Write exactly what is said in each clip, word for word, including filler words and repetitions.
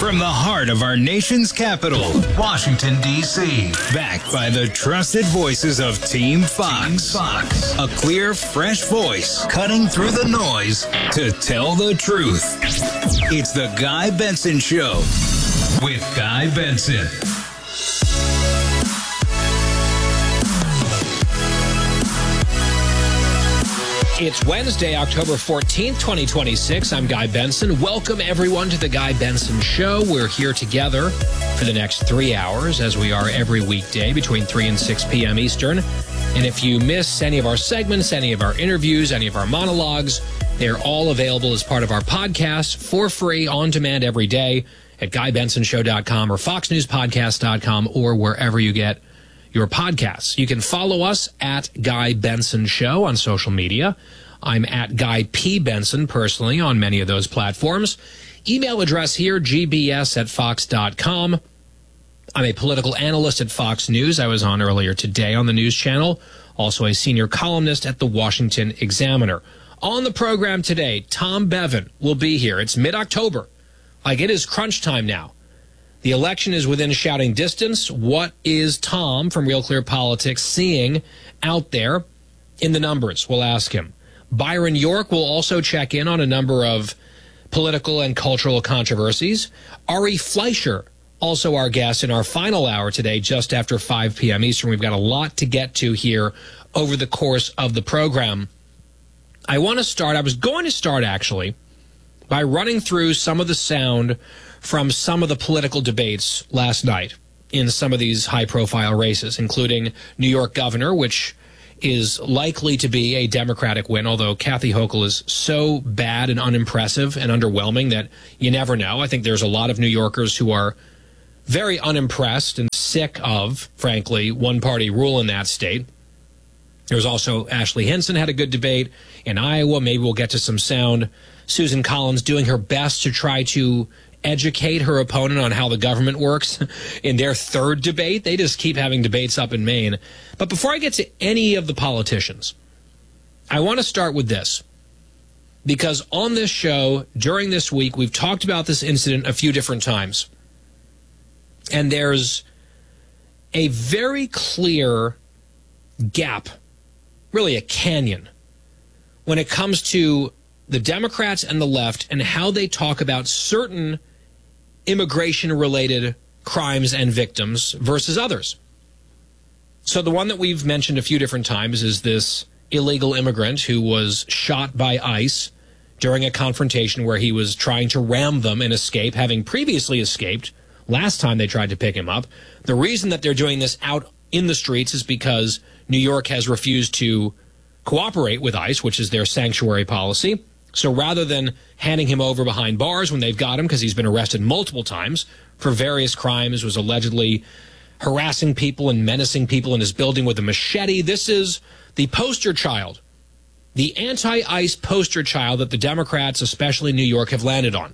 From the heart of our nation's capital, Washington, D C Backed by the trusted voices of Team Fox. Team Fox. A clear, fresh voice cutting through the noise to tell the truth. It's the Guy Benson Show with Guy Benson. It's Wednesday, October fourteenth, twenty twenty-six. I'm Guy Benson. Welcome, everyone, to the Guy Benson Show. We're here together for the next three hours, as we are every weekday between three and six p.m. Eastern. And if you miss any of our segments, any of our interviews, any of our monologues, they're all available as part of our podcast for free, on demand every day at guy benson show dot com or fox news podcast dot com or wherever you get your podcasts. You can follow us at Guy Benson Show on social media. I'm at Guy P. Benson personally on many of those platforms. Email address here, g b s at fox dot com. I'm a political analyst at Fox News. I was on earlier today on the news channel. Also a senior columnist at the Washington Examiner. On the program today, Tom Bevan will be here. It's mid-October. Like, it is crunch time now. The election is within shouting distance. What is Tom from Real Clear Politics seeing out there in the numbers? We'll ask him. Byron York will also check in on a number of political and cultural controversies. Ari Fleischer, also our guest in our final hour today, just after five p.m. Eastern. We've got a lot to get to here over the course of the program. I want to start, I was going to start actually, by running through some of the sound from some of the political debates last night in some of these high-profile races, including New York governor, which is likely to be a Democratic win, although Kathy Hochul is so bad and unimpressive and underwhelming that you never know. I think there's a lot of New Yorkers who are very unimpressed and sick of, frankly, one-party rule in that state. There's also Ashley Hinson had a good debate in Iowa. Maybe we'll get to some sound. Susan Collins doing her best to try to educate her opponent on how the government works in their third debate. They just keep having debates up in Maine. But before I get to any of the politicians, I want to start with this. Because on this show, during this week, we've talked about this incident a few different times. And there's a very clear gap, really a canyon, when it comes to the Democrats and the left and how they talk about certain immigration-related crimes and victims versus others. So the one that we've mentioned a few different times is this illegal immigrant who was shot by ICE during a confrontation where he was trying to ram them and escape, having previously escaped last time they tried to pick him up. The reason that they're doing this out in the streets is because New York has refused to cooperate with ICE, which is their sanctuary policy. So rather than handing him over behind bars when they've got him, because he's been arrested multiple times for various crimes, was allegedly harassing people and menacing people in his building with a machete, this is the poster child, the anti-ICE poster child that the Democrats, especially in New York, have landed on.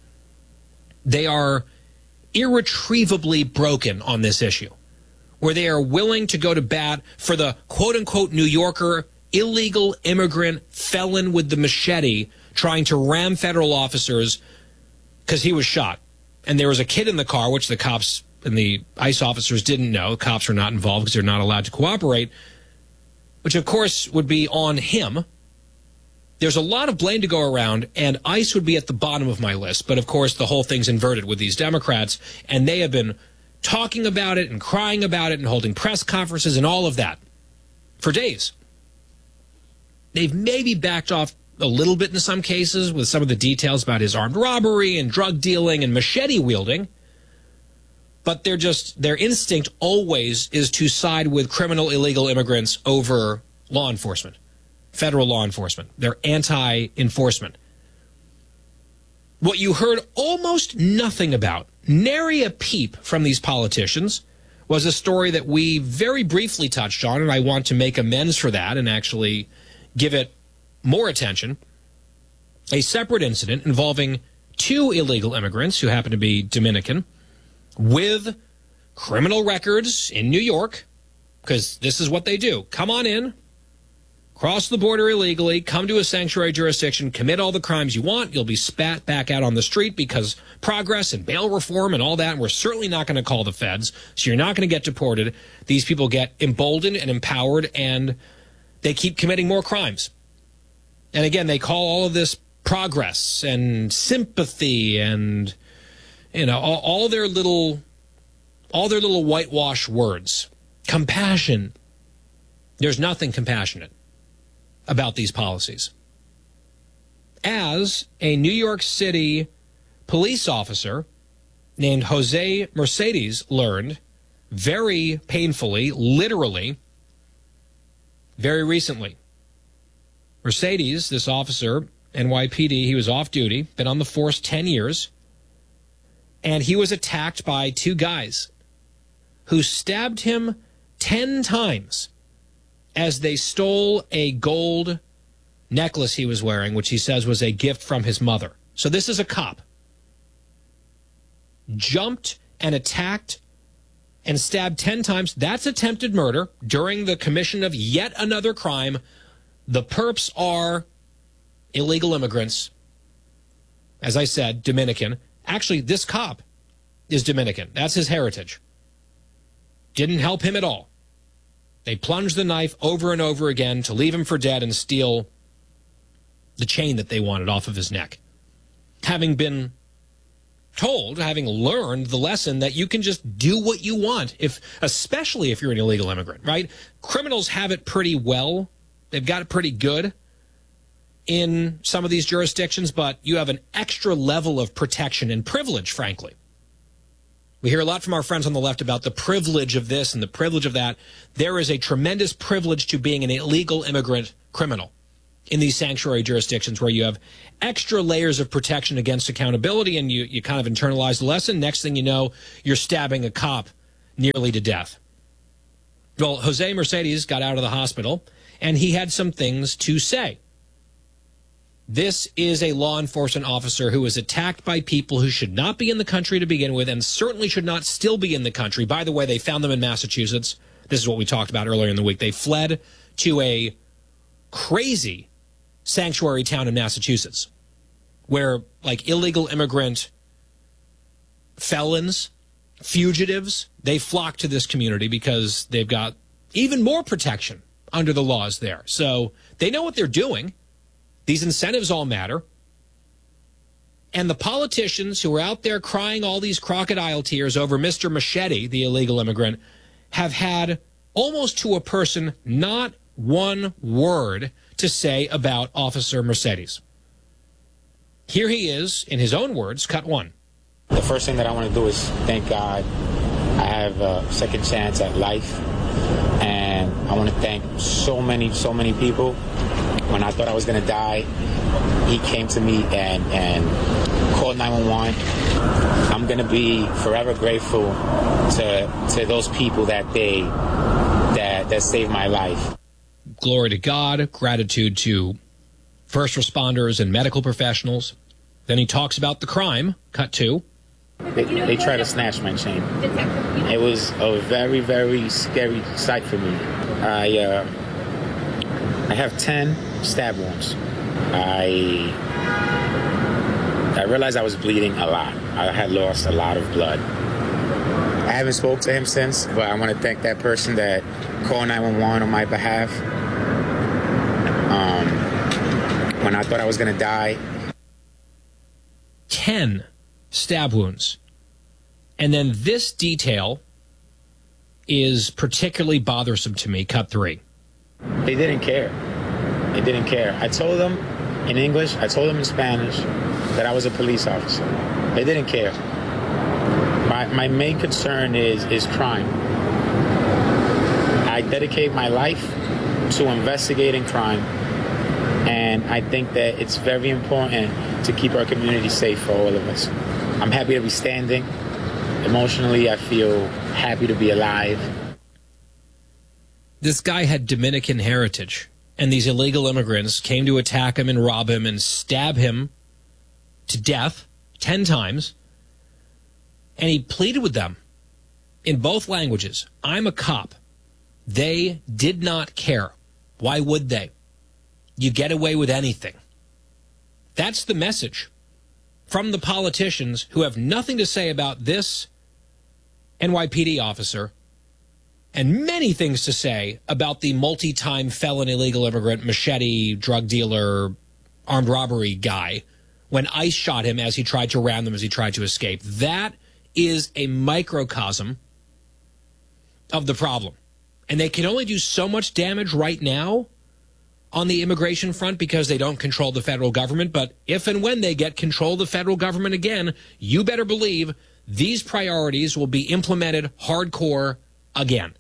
They are irretrievably broken on this issue, where they are willing to go to bat for the quote-unquote New Yorker illegal immigrant felon with the machete trying to ram federal officers because he was shot. And there was a kid in the car, which the cops and the ICE officers didn't know. Cops are not involved because they're not allowed to cooperate, which, of course, would be on him. There's a lot of blame to go around, and ICE would be at the bottom of my list. But, of course, the whole thing's inverted with these Democrats, and they have been talking about it and crying about it and holding press conferences and all of that for days. They've maybe backed off a little bit in some cases with some of the details about his armed robbery and drug dealing and machete wielding. But they're just, their instinct always is to side with criminal illegal immigrants over law enforcement, federal law enforcement. They're anti-enforcement. What you heard almost nothing about, nary a peep from these politicians, was a story that we very briefly touched on, and I want to make amends for that and actually give it more attention. A separate incident involving two illegal immigrants who happen to be Dominican with criminal records in New York, because this is what they do. Come on in, cross the border illegally, come to a sanctuary jurisdiction, commit all the crimes you want. You'll be spat back out on the street because progress and bail reform and all that. And we're certainly not going to call the feds. So you're not going to get deported. These people get emboldened and empowered, and they keep committing more crimes. And again, they call all of this progress and sympathy and, you know, all, all their little, all their little whitewash words. Compassion. There's nothing compassionate about these policies. As a New York City police officer named Jose Mercedes learned very painfully, literally, very recently. Mercedes, this officer, N Y P D, he was off duty, been on the force ten years, and he was attacked by two guys who stabbed him ten times as they stole a gold necklace he was wearing, which he says was a gift from his mother. So this is a cop. Jumped and attacked and stabbed ten times. That's attempted murder during the commission of yet another crime. The perps are illegal immigrants. As I said, Dominican. Actually, this cop is Dominican. That's his heritage. Didn't help him at all. They plunged the knife over and over again to leave him for dead and steal the chain that they wanted off of his neck. Having been told, having learned the lesson that you can just do what you want, if, especially if you're an illegal immigrant, right? Criminals have it pretty well. They've got it pretty good in some of these jurisdictions, but you have an extra level of protection and privilege, frankly. We hear a lot from our friends on the left about the privilege of this and the privilege of that. There is a tremendous privilege to being an illegal immigrant criminal in these sanctuary jurisdictions where you have extra layers of protection against accountability, and you, you kind of internalize the lesson. Next thing you know, you're stabbing a cop nearly to death. Well, Jose Mercedes got out of the hospital, and he had some things to say. This is a law enforcement officer who was attacked by people who should not be in the country to begin with and certainly should not still be in the country. By the way, they found them in Massachusetts. This is what we talked about earlier in the week. They fled to a crazy sanctuary town in Massachusetts where, like, illegal immigrant felons, fugitives, they flock to this community because they've got even more protection under the laws there. So they know what they're doing. These incentives all matter. And the politicians who are out there crying all these crocodile tears over Mister Machete, the illegal immigrant, have had almost to a person not one word to say about Officer Mercedes. Here he is, in his own words, cut one. The first thing that I want to do is thank God I have a second chance at life. And I want to thank so many, so many people. When I thought I was going to die, he came to me and, and called nine one one. I'm going to be forever grateful to to those people that they that that saved my life. Glory to God, gratitude to first responders and medical professionals. Then he talks about the crime, cut two. They, they tried to snatch my chain. It was a very, very scary sight for me. I uh, I have ten stab wounds. I I realized I was bleeding a lot. I had lost a lot of blood. I haven't spoke to him since, but I want to thank that person that called nine one one on my behalf. Um, when I thought I was going to die. ten stab wounds. And then this detail is particularly bothersome to me, cut three. They didn't care. They didn't care. I told them in English, I told them in Spanish that I was a police officer. They didn't care. My, my main concern is, is crime. I dedicate my life to investigating crime, and I think that it's very important to keep our community safe for all of us. I'm happy to be standing. Emotionally, I feel happy to be alive. This guy had Dominican heritage, and these illegal immigrants came to attack him and rob him and stab him to death ten times, and he pleaded with them in both languages. I'm a cop. They did not care. Why would they? you get away with anything. That's the message from the politicians who have nothing to say about this N Y P D officer and many things to say about the multi-time felon illegal immigrant, machete, drug dealer, armed robbery guy when ICE shot him as he tried to ram them as he tried to escape. That is a microcosm of the problem. And they can only do so much damage right now on the immigration front because they don't control the federal government. But if and when they get control of the federal government again, you better believe these priorities will be implemented hardcore again.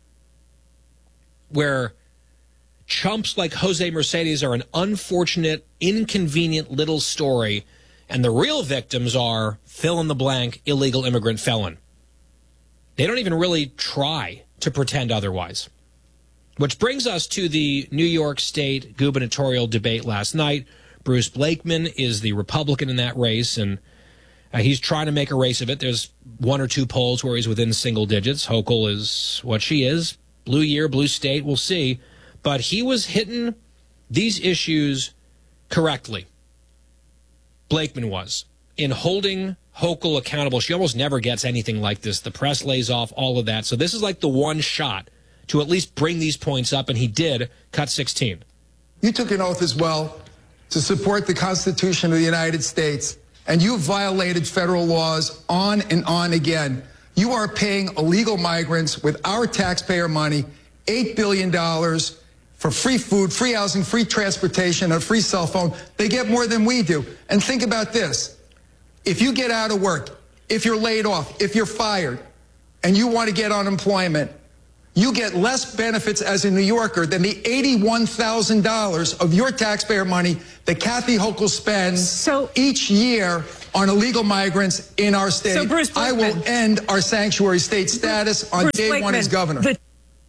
Where chumps like Jose Mercedes are an unfortunate, inconvenient little story, and the real victims are fill-in-the-blank illegal immigrant felon. They don't even really try to pretend otherwise. Which brings us to the New York State gubernatorial debate last night. Bruce Blakeman is the Republican in that race, and uh, he's trying to make a race of it. There's one or two polls where he's within single digits. Hochul is what she is. Blue year, blue state, we'll see. But he was hitting these issues correctly. Blakeman was, in holding Hochul accountable. She almost never gets anything like this. The press lays off all of that. So this is like the one shot to at least bring these points up, and he did cut sixteen. You took an oath as well to support the Constitution of the United States, and you violated federal laws on and on again. You are paying illegal migrants with our taxpayer money eight billion dollars for free food, free housing, free transportation, a free cell phone. They get more than we do. And think about this. If you get out of work, if you're laid off, if you're fired, and you want to get unemployment, you get less benefits as a New Yorker than the eighty-one thousand dollars of your taxpayer money that Kathy Hochul spends so, each year on illegal migrants in our state. So Bruce I will end our sanctuary state status on Bruce day Blakeman, one as governor. The-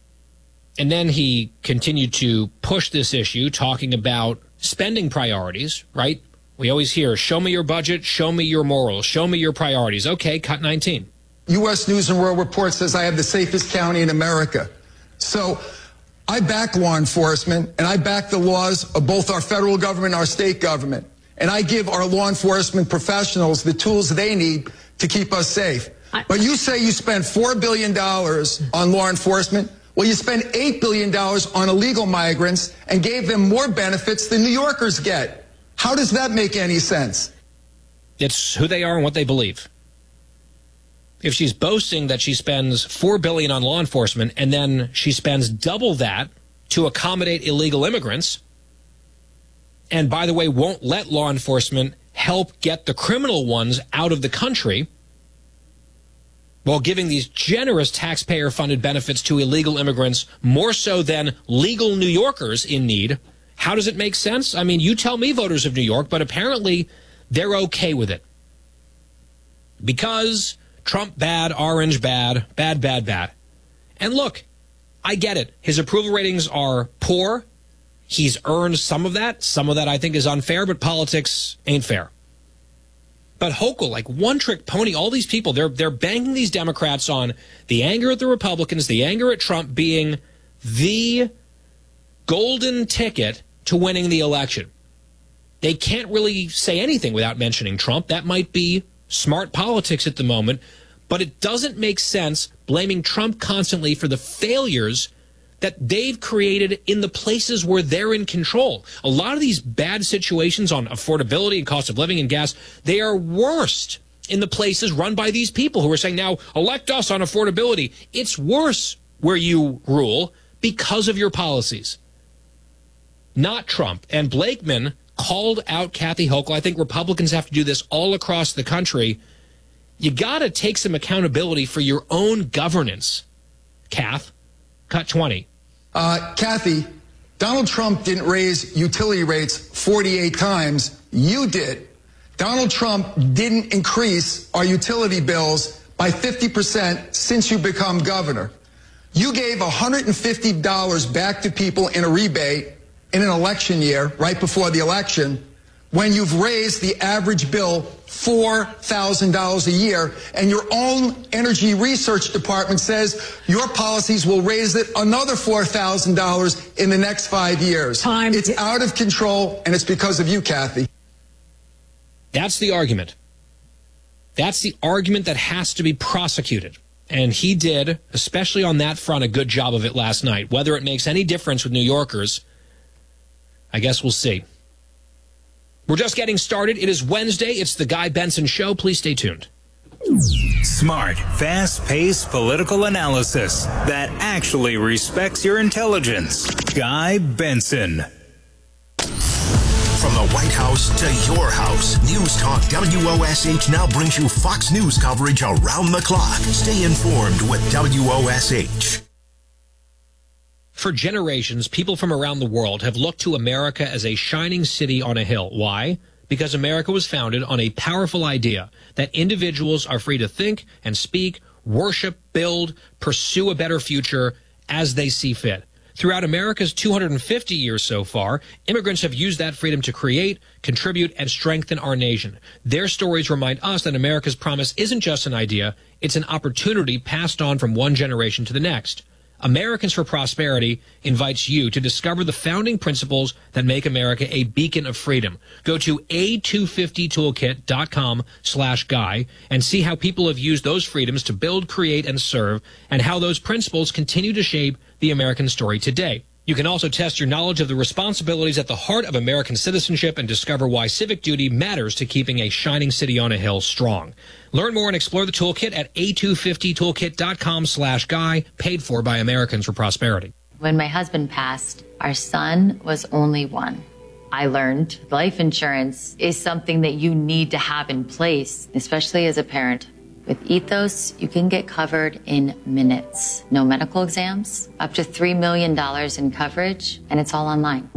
and then he continued to push this issue, talking about spending priorities, right? We always hear, show me your budget, show me your morals, show me your priorities. Okay, cut nineteen. U S News and World Report says I have the safest county in America. So I back law enforcement, and I back the laws of both our federal government and our state government. And I give our law enforcement professionals the tools they need to keep us safe. I, but you say you spend four billion dollars on law enforcement. Well, you spend eight billion dollars on illegal migrants and gave them more benefits than New Yorkers get. How does that make any sense? It's who they are and what they believe. If she's boasting that she spends four billion dollars on law enforcement and then she spends double that to accommodate illegal immigrants, and by the way, won't let law enforcement help get the criminal ones out of the country while giving these generous taxpayer-funded benefits to illegal immigrants more so than legal New Yorkers in need, how does it make sense? I mean, you tell me, voters of New York, but apparently they're okay with it. Because Trump bad, orange bad, bad, bad, bad. And look, I get it. His approval ratings are poor. He's earned some of that. Some of that I think is unfair, but politics ain't fair. But Hochul, like one-trick pony, all these people, they're they're banging these Democrats on the anger at the Republicans, the anger at Trump being the golden ticket to winning the election. They can't really say anything without mentioning Trump. That might be smart politics at the moment, but it doesn't make sense blaming Trump constantly for the failures that they've created in the places where they're in control. A lot of these bad situations on affordability and cost of living and gas, they are worst in the places run by these people who are saying, now elect us on affordability. It's worse where you rule because of your policies, not Trump. And Blakeman called out Kathy Hochul. I think Republicans have to do this all across the country. You got to take some accountability for your own governance, Kath. Cut twenty. Uh, Kathy, Donald Trump didn't raise utility rates forty-eight times. You did. Donald Trump didn't increase our utility bills by fifty percent since you become governor. You gave one hundred fifty dollars back to people in a rebate in an election year, right before the election, when you've raised the average bill four thousand dollars a year, and your own Energy Research Department says your policies will raise it another four thousand dollars in the next five years. Time. It's out of control, and it's because of you, Kathy. That's the argument. That's the argument that has to be prosecuted. And he did, especially on that front, a good job of it last night. Whether it makes any difference with New Yorkers, I guess we'll see. We're just getting started. It is Wednesday. It's the Guy Benson Show. Please stay tuned. Smart, fast-paced political analysis that actually respects your intelligence. Guy Benson. From the White House to your house, News Talk W O S H now brings you Fox News coverage around the clock. Stay informed with W O S H. For generations, people from around the world have looked to America as a shining city on a hill. Why? Because America was founded on a powerful idea that individuals are free to think and speak, worship, build, pursue a better future as they see fit. Throughout America's two hundred fifty years so far, immigrants have used that freedom to create, contribute, and strengthen our nation. Their stories remind us that America's promise isn't just an idea, it's an opportunity passed on from one generation to the next. Americans for Prosperity invites you to discover the founding principles that make America a beacon of freedom. Go to A two fifty toolkit dot com slash guy and see how people have used those freedoms to build, create, and serve, and how those principles continue to shape the American story today. You can also test your knowledge of the responsibilities at the heart of American citizenship and discover why civic duty matters to keeping a shining city on a hill strong. Learn more and explore the toolkit at A two fifty toolkit dot com slash guy, paid for by Americans for Prosperity. When my husband passed, our son was only one. I learned life insurance is something that you need to have in place, especially as a parent. With Ethos, you can get covered in minutes. No medical exams, up to three million dollars in coverage, and it's all online.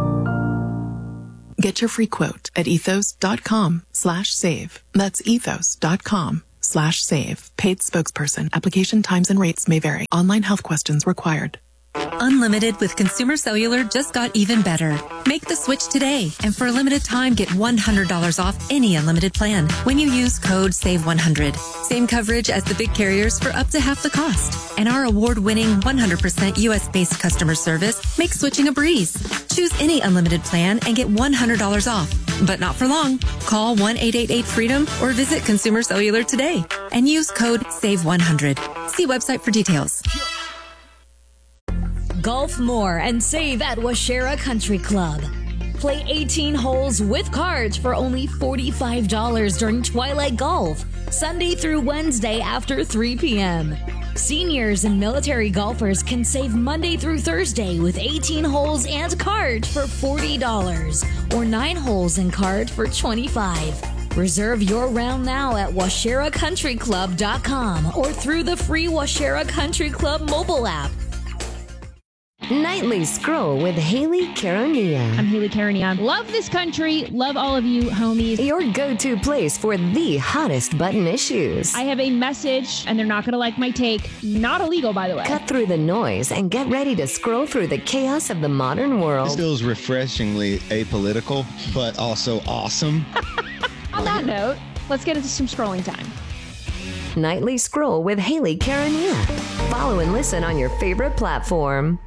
Get your free quote at ethos dot com slash save. That's ethos dot com slash save. Paid spokesperson. Application times and rates may vary. Online health questions required. Unlimited with Consumer Cellular just got even better. Make the switch today, and for a limited time, get one hundred dollars off any unlimited plan when you use code save one hundred. Same coverage as the big carriers for up to half the cost. And our award-winning one hundred percent U S-based customer service makes switching a breeze. Choose any unlimited plan and get one hundred dollars off. But not for long. Call one eight eight eight freedom or visit Consumer Cellular today and use code save one hundred. See website for details. Golf more and save at Washera Country Club. Play eighteen holes with cards for only forty-five dollars during Twilight Golf, Sunday through Wednesday after three p.m. Seniors and military golfers can save Monday through Thursday with eighteen holes and cards for forty dollars or nine holes and cards for twenty-five dollars. Reserve your round now at washera country club dot com or through the free Washera Country Club mobile app. Nightly Scroll with Haley Caronia. I'm Haley Caronia. Love this country. Love all of you, homies. Your go-to place for the hottest button issues. I have a message, and they're not going to like my take. Not illegal, by the way. Cut through the noise and get ready to scroll through the chaos of the modern world. This feels refreshingly apolitical, but also awesome. On that note, let's get into some scrolling time. Nightly Scroll with Haley Caronia. Follow and listen on your favorite platform.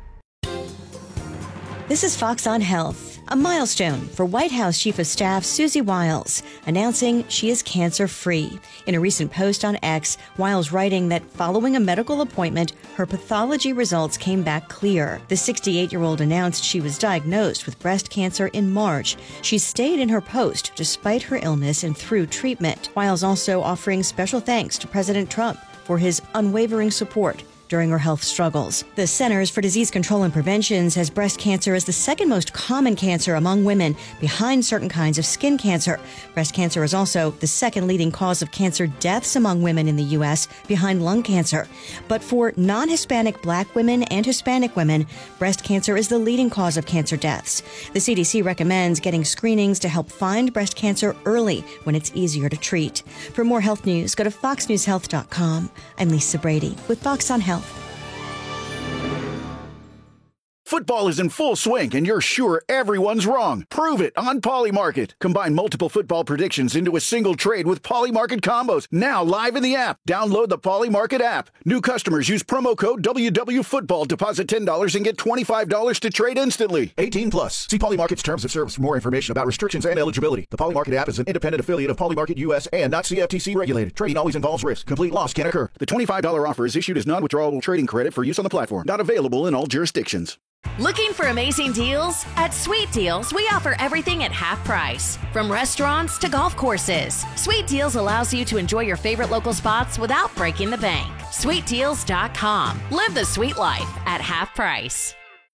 This is Fox on Health, a milestone for White House Chief of Staff Susie Wiles, announcing she is cancer-free. In a recent post on X, Wiles writing that following a medical appointment, her pathology results came back clear. The sixty-eight-year-old announced she was diagnosed with breast cancer in March. She stayed in her post despite her illness and through treatment. Wiles also offering special thanks to President Trump for his unwavering support during her health struggles. The Centers for Disease Control and Prevention says breast cancer is the second most common cancer among women, behind certain kinds of skin cancer. Breast cancer is also the second leading cause of cancer deaths among women in the U S, behind lung cancer. But for non-Hispanic Black women and Hispanic women, breast cancer is the leading cause of cancer deaths. The C D C recommends getting screenings to help find breast cancer early when it's easier to treat. For more health news, go to fox news health dot com. I'm Lisa Brady with Fox on Health. Football is in full swing, and you're sure everyone's wrong. Prove it on Polymarket. Combine multiple football predictions into a single trade with Polymarket combos. Now live in the app. Download the Polymarket app. New customers use promo code W W Football. Deposit ten dollars and get twenty-five dollars to trade instantly. eighteen plus. See Polymarket's terms of service for more information about restrictions and eligibility. The Polymarket app is an independent affiliate of Polymarket U S and not C F T C regulated. Trading always involves risk. Complete loss can occur. The twenty-five dollars offer is issued as non-withdrawable trading credit for use on the platform. Not available in all jurisdictions. Looking for amazing deals? At Sweet Deals, we offer everything at half price. From restaurants to golf courses, Sweet Deals allows you to enjoy your favorite local spots without breaking the bank. sweet deals dot com. Live the sweet life at half price.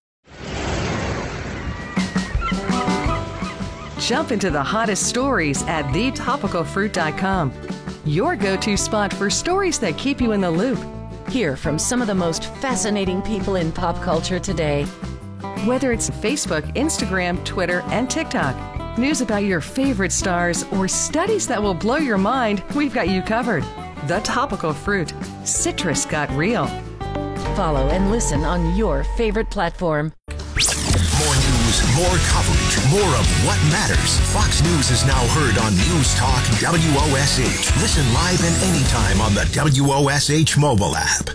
Jump into the hottest stories at the topical fruit dot com. Your go-to spot for stories that keep you in the loop. Hear from some of the most fascinating people in pop culture today. Whether it's Facebook, Instagram, Twitter, and TikTok, news about your favorite stars, or studies that will blow your mind, we've got you covered. The Topical Fruit. Citrus got real. Follow and listen on your favorite platform. More news, more coverage, more of what matters. Fox News is now heard on News Talk W O S H. Listen live and anytime on the W O S H mobile app.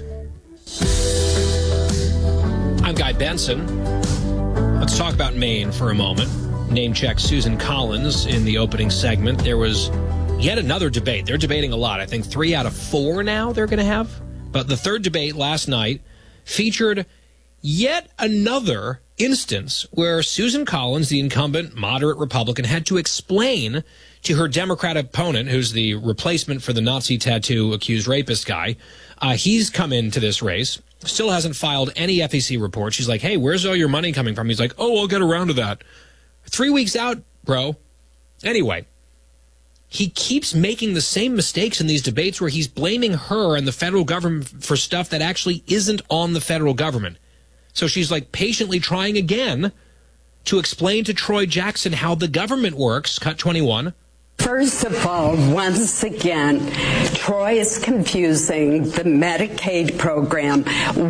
I'm Guy Benson. Let's talk about Maine for a moment. Name check Susan Collins in the opening segment. There was yet another debate. They're debating a lot. I think three out of four now they're going to have. But the third debate last night featured yet another instance where Susan Collins, the incumbent moderate Republican, had to explain to her Democrat opponent, who's the replacement for the Nazi tattoo accused rapist guy. Uh, he's come into this race, still hasn't filed any F E C report. She's like, hey, where's all your money coming from? He's like, oh, I'll get around to that. Three weeks out, bro. Anyway, he keeps making the same mistakes in these debates where he's blaming her and the federal government for stuff that actually isn't on the federal government. So she's like patiently trying again to explain to Troy Jackson how the government works. Cut twenty-one. First of all, once again, Troy is confusing the Medicaid program